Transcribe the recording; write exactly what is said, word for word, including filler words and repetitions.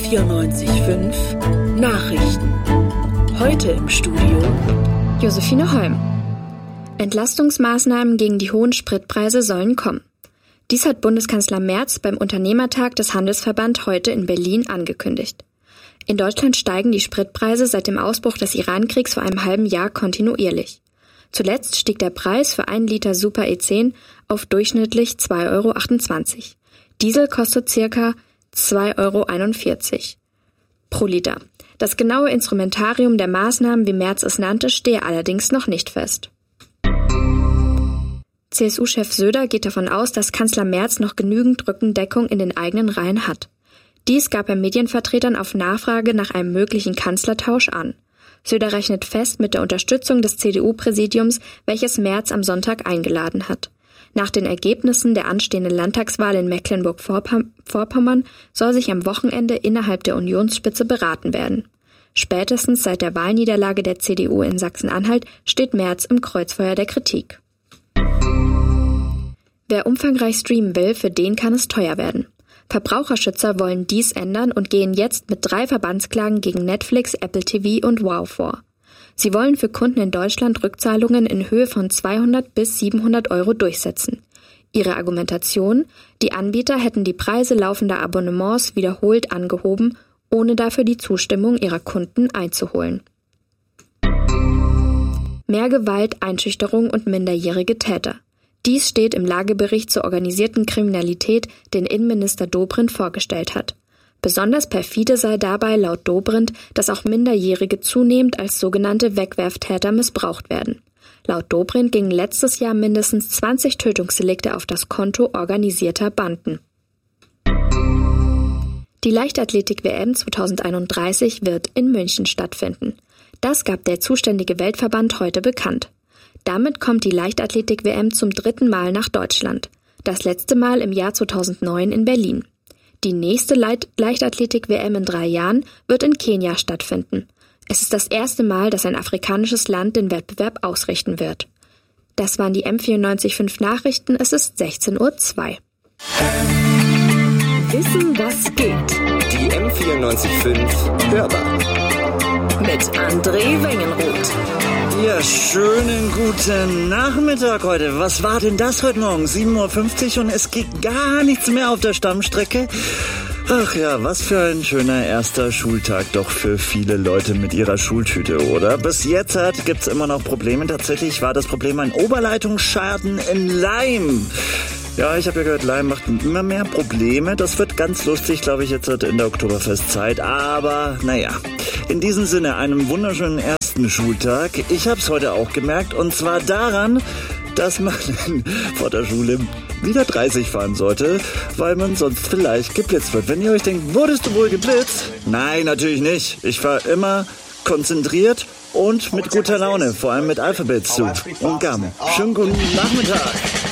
vierundneunzig Komma fünf Nachrichten. Heute im Studio Josephine Holm. Entlastungsmaßnahmen gegen die hohen Spritpreise sollen kommen. Dies hat Bundeskanzler Merz beim Unternehmertag des Handelsverband heute in Berlin angekündigt. In Deutschland steigen die Spritpreise seit dem Ausbruch des Iran-Kriegs vor einem halben Jahr kontinuierlich. Zuletzt stieg der Preis für einen Liter Super E zehn auf durchschnittlich zwei Euro achtundzwanzig. Diesel kostet circa zwei Euro einundvierzig pro Liter. Das genaue Instrumentarium der Maßnahmen, wie Merz es nannte, stehe allerdings noch nicht fest. C S U-Chef Söder geht davon aus, dass Kanzler Merz noch genügend Rückendeckung in den eigenen Reihen hat. Dies gab er Medienvertretern auf Nachfrage nach einem möglichen Kanzlertausch an. Söder rechnet fest mit der Unterstützung des C D U-Präsidiums, welches Merz am Sonntag eingeladen hat. Nach den Ergebnissen der anstehenden Landtagswahl in Mecklenburg-Vorpommern soll sich am Wochenende innerhalb der Unionsspitze beraten werden. Spätestens seit der Wahlniederlage der C D U in Sachsen-Anhalt steht Merz im Kreuzfeuer der Kritik. Wer umfangreich streamen will, für den kann es teuer werden. Verbraucherschützer wollen dies ändern und gehen jetzt mit drei Verbandsklagen gegen Netflix, Apple T V und Wow vor. Sie wollen für Kunden in Deutschland Rückzahlungen in Höhe von zweihundert bis siebenhundert Euro durchsetzen. Ihre Argumentation: Die Anbieter hätten die Preise laufender Abonnements wiederholt angehoben, ohne dafür die Zustimmung ihrer Kunden einzuholen. Mehr Gewalt, Einschüchterung und minderjährige Täter. Dies steht im Lagebericht zur organisierten Kriminalität, den Innenminister Dobrindt vorgestellt hat. Besonders perfide sei dabei laut Dobrindt, dass auch Minderjährige zunehmend als sogenannte Wegwerftäter missbraucht werden. Laut Dobrindt gingen letztes Jahr mindestens zwanzig Tötungsdelikte auf das Konto organisierter Banden. Die Leichtathletik-W M zweitausendeinunddreißig wird in München stattfinden. Das gab der zuständige Weltverband heute bekannt. Damit kommt die Leichtathletik-W M zum dritten Mal nach Deutschland. Das letzte Mal im Jahr zweitausendneun in Berlin. Die nächste Leit- Leichtathletik-W M in drei Jahren wird in Kenia stattfinden. Es ist das erste Mal, dass ein afrikanisches Land den Wettbewerb ausrichten wird. Das waren die M vierundneunzig Komma fünf Nachrichten. Es ist sechzehn Uhr zwei. Wissen, was geht. Die M vierundneunzig Komma fünf Hörbar. Mit André Wengenroth. Ja, schönen guten Nachmittag heute. Was war denn das heute Morgen? sieben Uhr fünfzig und es geht gar nichts mehr auf der Stammstrecke. Ach ja, was für ein schöner erster Schultag doch für viele Leute mit ihrer Schultüte, oder? Bis jetzt hat, gibt's immer noch Probleme. Tatsächlich war das Problem ein Oberleitungsschaden in Laim. Ja, ich habe ja gehört, Laim macht immer mehr Probleme. Das wird ganz lustig, glaube ich, jetzt in der Oktoberfestzeit. Aber naja, in diesem Sinne, einen wunderschönen ersten Schultag. Ich habe es heute auch gemerkt, und zwar daran, dass man vor der Schule wieder dreißig fahren sollte, weil man sonst vielleicht geblitzt wird. Wenn ihr euch denkt, wurdest du wohl geblitzt? Nein, natürlich nicht. Ich fahre immer konzentriert und mit guter Laune, vor allem mit Alphabet Soup und Gum. Schönen guten Nachmittag.